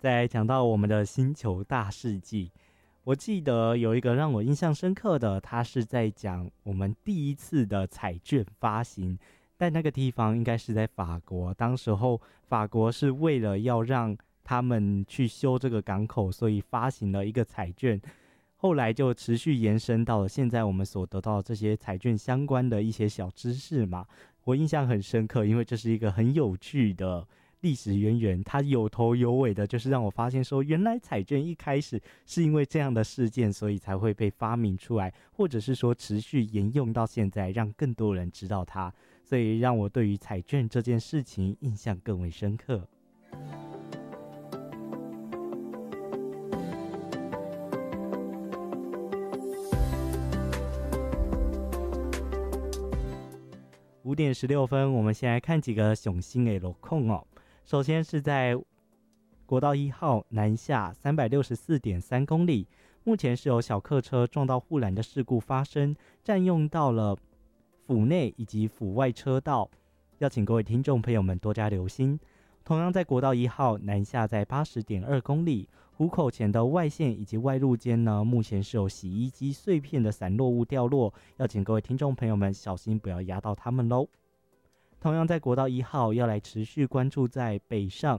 再来讲到我们的星球大事记，我记得有一个让我印象深刻的，它是在讲我们第一次的彩券发行，但那个地方应该是在法国，当时候法国是为了要让他们去修这个港口，所以发行了一个彩券，后来就持续延伸到了现在我们所得到的这些彩券相关的一些小知识嘛。我印象很深刻，因为这是一个很有趣的历史渊源，它有头有尾的，就是让我发现说，原来彩券一开始是因为这样的事件，所以才会被发明出来，或者是说持续沿用到现在，让更多人知道它，所以让我对于彩券这件事情印象更为深刻。5点16分，我们先来看几个熊星的路况哦。首先是在国道1号南下364.3公里，目前是有小客车撞到护栏的事故发生，占用到了府内以及府外车道，要请各位听众朋友们多加留心。同样在国道1号南下在80.2公里，湖口前的外线以及外路间呢，目前是有洗衣机碎片的散落物掉落，要请各位听众朋友们小心不要压到它们咯。同样在国道1号要来持续关注在北上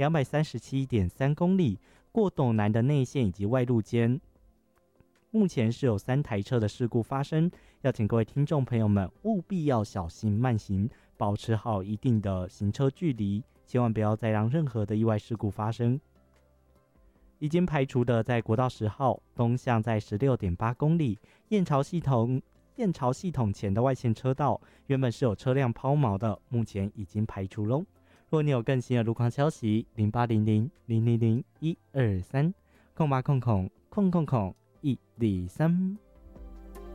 237.3公里，过斗南的内线以及外路间，目前是有3台车的事故发生，要请各位听众朋友们务必要小心慢行，保持好一定的行车距离，千万不要再让任何的意外事故发生。已经排除的在国道10号东向在16.8公里，燕巢系统前的外线车道原本是有车辆抛锚的，目前已经排除咯。若你有更新的路况消息，0800000123，0800000123。